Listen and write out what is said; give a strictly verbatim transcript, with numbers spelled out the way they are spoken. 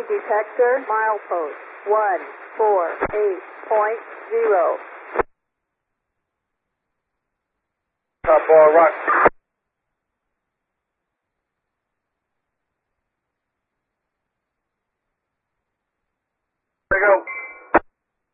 detector, milepost one four eight point zero. Top four, rock. There you go.